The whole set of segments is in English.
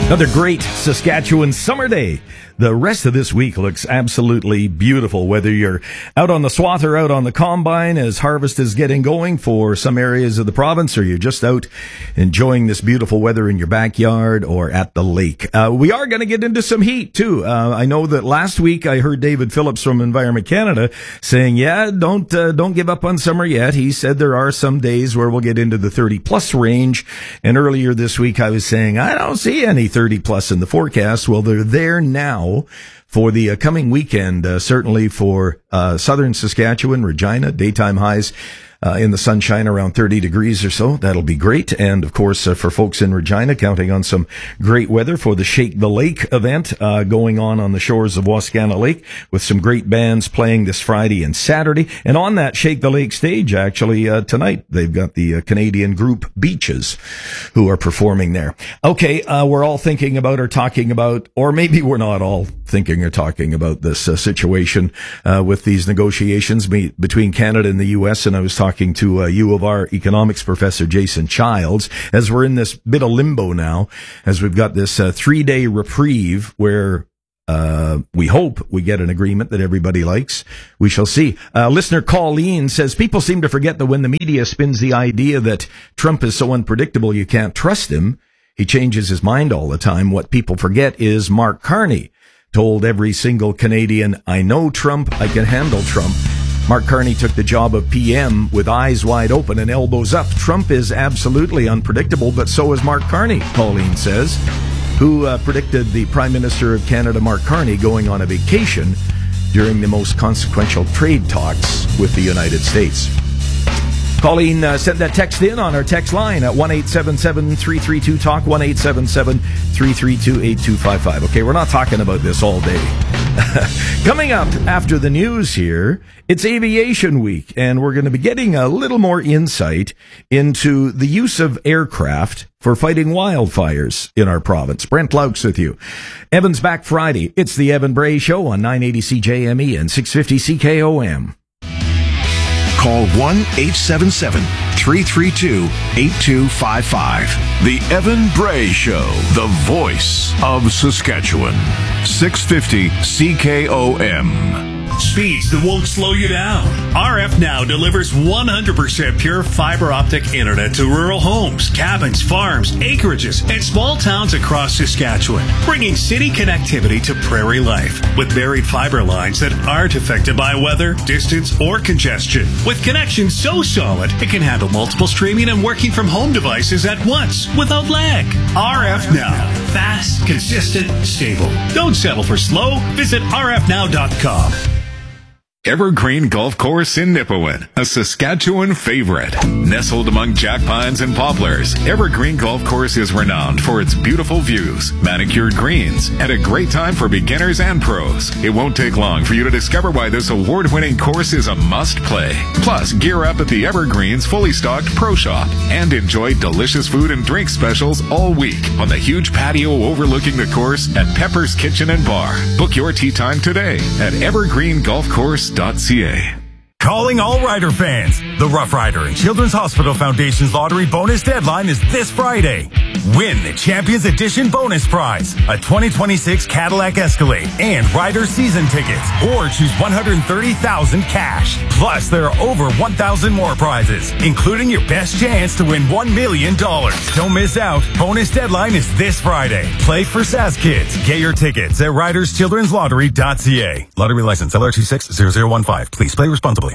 Another great Saskatchewan summer day. The rest of this week looks absolutely beautiful, whether you're out on the swath or out on the combine as harvest is getting going for some areas of the province, or you're just out enjoying this beautiful weather in your backyard or at the lake. We are going to get into some heat too. I know that last week I heard David Phillips from Environment Canada saying, don't give up on summer yet. He said there are some days where we'll get into the 30 plus range. And earlier this week I was saying, I don't see any 30 plus in the forecast. Well, they're there now for the coming weekend, certainly for southern Saskatchewan, Regina, daytime highs in the sunshine around 30 degrees or so. That'll be great. And of course, for folks in Regina, counting on some great weather for the Shake the Lake event going on the shores of Wascana Lake, with some great bands playing this Friday and Saturday. And on that Shake the Lake stage, actually, tonight, they've got the Canadian group Beaches who are performing there. Okay, we're all thinking about or talking about, or maybe we're not all thinking or talking about this situation with these negotiations between Canada and the U.S. And I was talking to U of R economics professor Jason Childs, as we're in this bit of limbo now, as we've got this 3-day reprieve where we hope we get an agreement that everybody likes. We shall see. Listener Colleen says, people seem to forget that when the media spins the idea that Trump is so unpredictable you can't trust him, he changes his mind all the time. What people forget is Mark Carney told every single Canadian, I know Trump, I can handle Trump. Mark Carney took the job of PM with eyes wide open and elbows up. Trump is absolutely unpredictable, but so is Mark Carney, Colleen says, who predicted the Prime Minister of Canada, Mark Carney, going on a vacation during the most consequential trade talks with the United States. Colleen sent that text in on our text line at 1-877-332-TALK, 1-877-332-8255. Okay, we're not talking about this all day. Coming up after the news here, it's Aviation Week, and we're going to be getting a little more insight into the use of aircraft for fighting wildfires in our province. Brent Laux with you. Evan's back Friday. It's the Evan Bray Show on 980 CJME and 650 CKOM. Call 1-877-332-8255. The Evan Bray Show, the voice of Saskatchewan. 650 CKOM. Speeds that won't slow you down. RF Now delivers 100% pure fiber optic internet to rural homes, cabins, farms, acreages, and small towns across Saskatchewan, bringing city connectivity to prairie life with buried fiber lines that aren't affected by weather, distance, or congestion. With connections so solid, it can handle multiple streaming and working from home devices at once without lag. RF Now. Fast, consistent, stable. Don't settle for slow. Visit rfnow.com. Evergreen Golf Course in Nipawin, a Saskatchewan favorite. Nestled among jack pines and poplars, Evergreen Golf Course is renowned for its beautiful views, manicured greens, and a great time for beginners and pros. It won't take long for you to discover why this award-winning course is a must-play. Plus, gear up at the Evergreen's fully stocked Pro Shop and enjoy delicious food and drink specials all week on the huge patio overlooking the course at Pepper's Kitchen and Bar. Book your tee time today at evergreengolfcourse.ca. Calling all Rider fans. The Rough Rider and Children's Hospital Foundation's lottery bonus deadline is this Friday. Win the Champions Edition bonus prize, a 2026 Cadillac Escalade and Rider season tickets, or choose $130,000 cash. Plus, there are over 1,000 more prizes, including your best chance to win $1 million. Don't miss out. Bonus deadline is this Friday. Play for Sask Kids. Get your tickets at riderschildrenslottery.ca. Lottery license LR260015. Please play responsibly.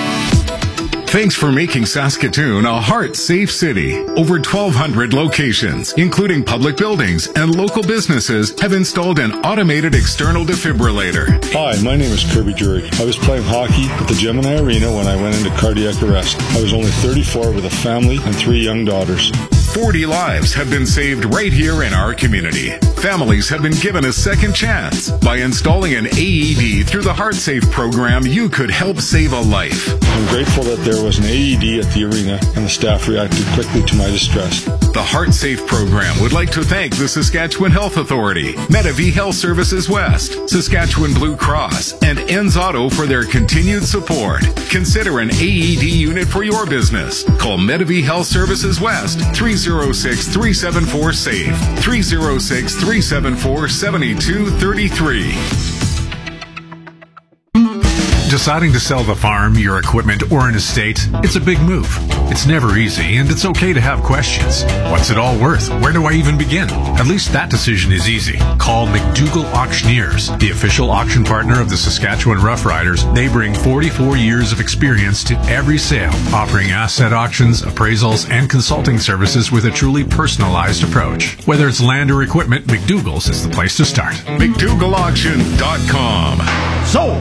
Thanks for making Saskatoon a heart-safe city. Over 1,200 locations, including public buildings and local businesses, have installed an automated external defibrillator. Hi, my name is Kirby Jurik. I was playing hockey at the Gemini Arena when I went into cardiac arrest. I was only 34 with a family and 3 young daughters. 40 lives have been saved right here in our community. Families have been given a second chance. By installing an AED through the HeartSafe program, you could help save a life. I'm grateful that there was an AED at the arena and the staff reacted quickly to my distress. The HeartSafe program would like to thank the Saskatchewan Health Authority, Medavie Health Services West, Saskatchewan Blue Cross, and Enns Auto for their continued support. Consider an AED unit for your business. Call Medavie Health Services West 308 306-374-SAVE. 306-374-7233. Deciding to sell the farm, your equipment, or an estate, it's a big move. It's never easy, and it's okay to have questions. What's it all worth? Where do I even begin? At least that decision is easy. Call McDougall Auctioneers, the official auction partner of the Saskatchewan Roughriders. They bring 44 years of experience to every sale, offering asset auctions, appraisals, and consulting services with a truly personalized approach. Whether it's land or equipment, McDougall's is the place to start. McDougallAuction.com. So,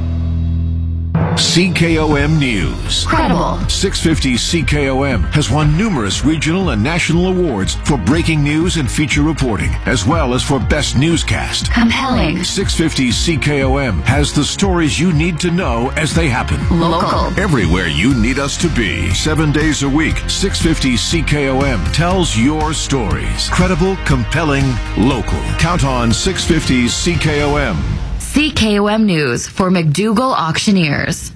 CKOM News. Credible. 650 CKOM has won numerous regional and national awards for breaking news and feature reporting, as well as for best newscast. Compelling. 650 CKOM has the stories you need to know as they happen. Local. Everywhere you need us to be. 7 days a week, 650 CKOM tells your stories. Credible, compelling, local. Count on 650 CKOM. CKOM News for McDougall Auctioneers.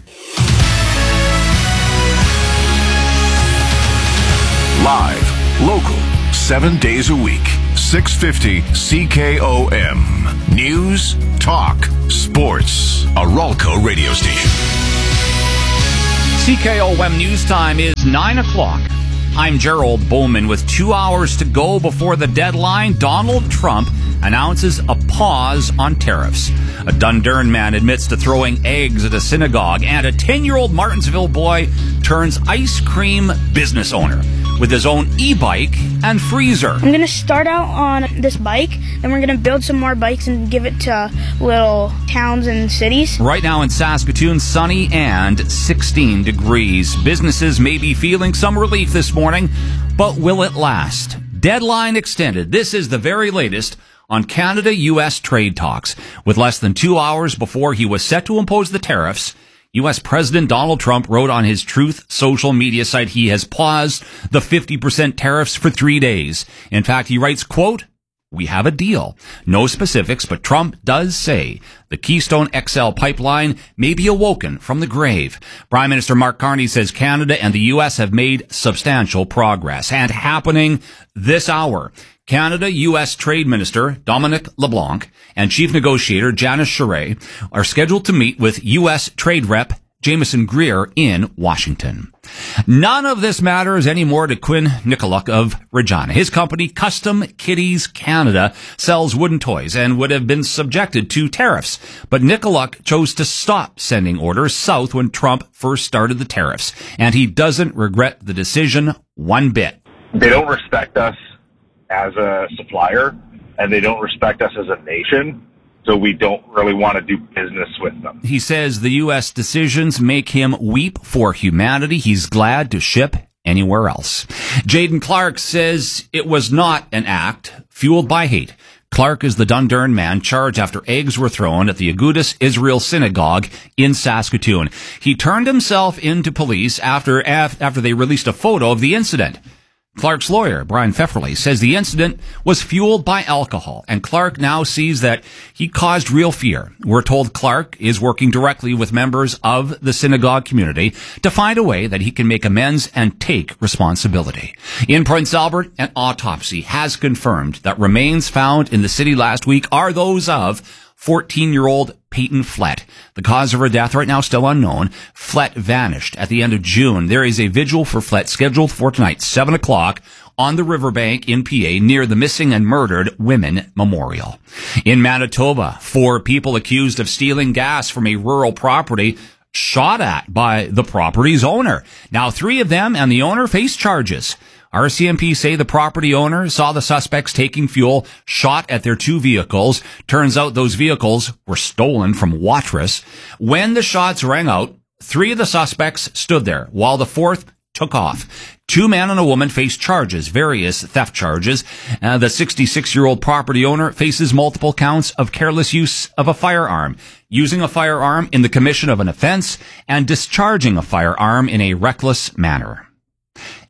Live, local, 7 days a week. 650 CKOM. News, talk, sports. A Ralco radio station. CKOM News Time is 9 o'clock. I'm Gerald Bowman. With 2 hours to go before the deadline, Donald Trump announces a pause on tariffs. A Dundurn man admits to throwing eggs at a synagogue, and a 10-year-old Martinsville boy turns ice cream business owner with his own e-bike and freezer. I'm going to start out on this bike, and we're going to build some more bikes and give it to little towns and cities. Right now in Saskatoon, sunny and 16 degrees. Businesses may be feeling some relief this morning, but will it last? Deadline extended. This is the very latest on Canada-U.S. trade talks. With less than 2 hours before he was set to impose the tariffs, U.S. President Donald Trump wrote on his Truth social media site he has paused the 50% tariffs for 3 days. In fact, he writes, quote, "We have a deal." No specifics, but Trump does say the Keystone XL pipeline may be awoken from the grave. Prime Minister Mark Carney says Canada and the U.S. have made substantial progress. And happening this hour, Canada-U.S. Trade Minister Dominic LeBlanc and Chief Negotiator Janice Charest are scheduled to meet with U.S. Trade Rep Jameson Greer in Washington. None of this matters anymore to Quinn Nicoluk of Regina. His company, Custom Kitties Canada, sells wooden toys and would have been subjected to tariffs. But Nicoluk chose to stop sending orders south when Trump first started the tariffs. And he doesn't regret the decision one bit. They don't respect us as a supplier, and they don't respect us as a nation, so we don't really want to do business with them. He says the U.S. decisions make him weep for humanity. He's glad to ship anywhere else. Jaden Clark says it was not an act fueled by hate. Clark is the Dundurn man charged after eggs were thrown at the Agudas Israel Synagogue in Saskatoon. He turned himself into police after they released a photo of the incident. Clark's lawyer, Brian Pfefferle, says the incident was fueled by alcohol, and Clark now sees that he caused real fear. We're told Clark is working directly with members of the synagogue community to find a way that he can make amends and take responsibility. In Prince Albert, an autopsy has confirmed that remains found in the city last week are those of 14-year-old Peyton Flett. The cause of her death right now still unknown. Flett vanished at the end of June. There is a vigil for Flett scheduled for tonight, 7 o'clock, on the riverbank in PA near the Missing and Murdered Women Memorial. In Manitoba, 4 people accused of stealing gas from a rural property shot at by the property's owner. Now 3 of them and the owner face charges. RCMP say the property owner saw the suspects taking fuel, shot at their 2 vehicles. Turns out those vehicles were stolen from Watrous. When the shots rang out, 3 of the suspects stood there while the 4th took off. 2 men and a woman face charges, various theft charges. The 66-year-old property owner faces multiple counts of careless use of a firearm, using a firearm in the commission of an offense, and discharging a firearm in a reckless manner.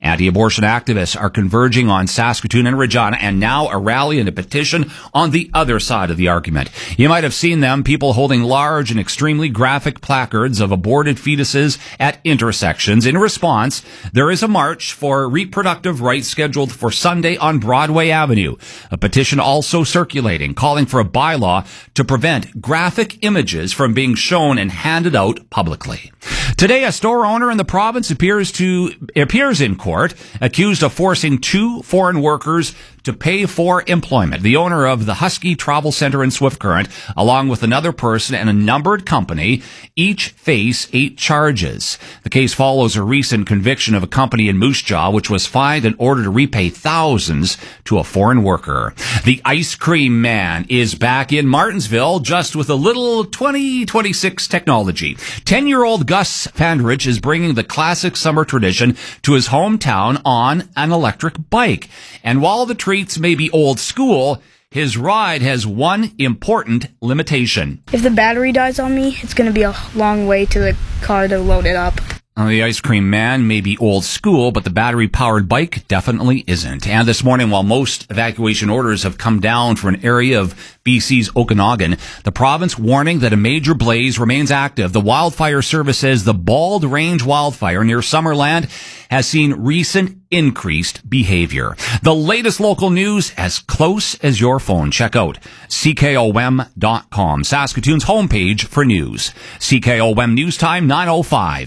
Anti-abortion activists are converging on Saskatoon and Regina, and now a rally and a petition on the other side of the argument. You might have seen them, people holding large and extremely graphic placards of aborted fetuses at intersections. In response, there is a march for reproductive rights scheduled for Sunday on Broadway Avenue. A petition also circulating, calling for a bylaw to prevent graphic images from being shown and handed out publicly. Today, a store owner in the province appears in court accused of forcing 2 foreign workers to pay for employment. The owner of the Husky Travel Center in Swift Current, along with another person and a numbered company, each face 8 charges. The case follows a recent conviction of a company in Moose Jaw, which was fined in order to repay thousands to a foreign worker. The Ice Cream Man is back in Martinsville, just with a little 2026 technology. 10-year-old Gus Fandrich is bringing the classic summer tradition to his hometown on an electric bike. And while the treats may be old school, his ride has one important limitation. If the battery dies on me, it's going to be a long way to the car to load it up. The Ice Cream Man may be old school, but the battery-powered bike definitely isn't. And this morning, while most evacuation orders have come down for an area of BC's Okanagan, the province warning that a major blaze remains active. The Wildfire Service says the Bald Range wildfire near Summerland has seen recent increased behavior. The latest local news as close as your phone. Check out CKOM.com, Saskatoon's homepage for news. CKOM News Time, 9:05.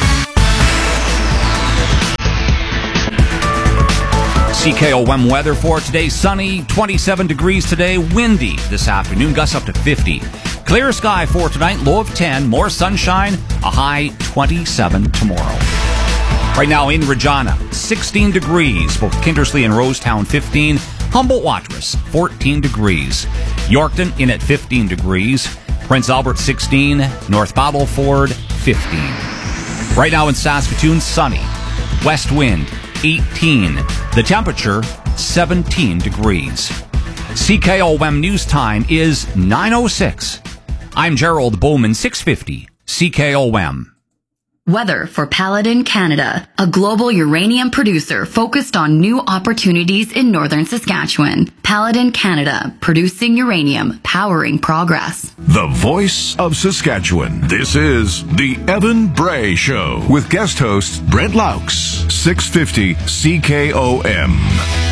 CKOM weather for today. Sunny, 27 degrees today. Windy this afternoon, gusts up to 50. Clear sky for tonight, low of 10. More sunshine, a high 27 tomorrow. Right now in Regina, 16 degrees. Both Kindersley and Rosetown, 15. Humboldt-Watrous, 14 degrees. Yorkton in at 15 degrees. Prince Albert, 16. North Battleford, 15. Right now in Saskatoon, sunny. West wind, 18. The temperature, 17 degrees. CKOM News Time is 9:06. I'm Gerald Bowman, 650 CKOM. Weather for Paladin Canada, a global uranium producer focused on new opportunities in northern Saskatchewan. Paladin Canada, producing uranium, powering progress. The voice of Saskatchewan. This is the Evan Bray Show with guest host Brent Laux, 650 CKOM.